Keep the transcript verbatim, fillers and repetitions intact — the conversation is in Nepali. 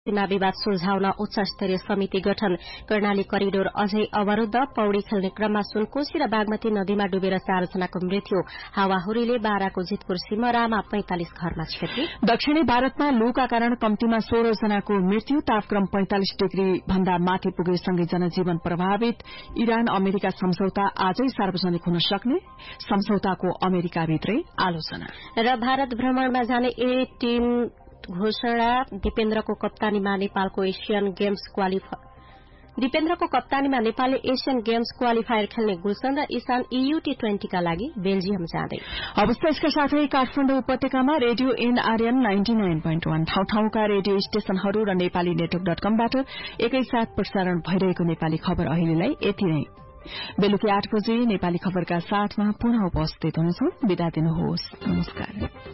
सीमा विवाद सुल्झाउन उच्च स्तरीय समिति गठन कर्णाली करिडोर अझै अवरूद्ध पौड़ी खेल्ने क्रममा सुनकोशी र बागमती नदीमा डुबेर चारजनाको मृत्यु हावाहुरीले बाराको जितपुर सिमरामा पैंतालिस घरमा क्षति दक्षिणी भारतमा लूका कारण कम्तीमा सोह्र जनाको मृत्यु तापक्रम पैंतालिस डिग्री भन्दा माथि पुगेसँगै जनजीवन प्रभावित इरान अमेरिका सम्झौता आजै सार्वजनिक हुन सक्ने सम्झौताको अमेरिकाभित्रै आलोचना र भारत भ्रमणमा जाने ए टीम घोषणा दिपेन्द्रको कप्तानीमा नेपालको एशियन गेम्स क्वालिफायर दिपेन्द्रको कप्तानीमा नेपालले एशियन गेम्स क्वालिफायर खेल्ने गुलशन र ईशान ईयू टी ट्वेन्टी का लागि बेल्जियम जाँदै अवस्था यसका साथै काठमाडौँ उपत्यकामा radio NRN ninety nine point वन ठाउँ ठाउँका रेडियो स्टेशनहरू र नेपाली नेटवर्क डट कमबाट एकैसाथ प्रसारण भइरहेको नेपाली खबर अहिलेलाई यति नै। बेलुकी आठ बजे नेपाली खबरका साथमा पुनः उपस्थित हुनेछौं। बिदा दिनुहोस्। नमस्कार।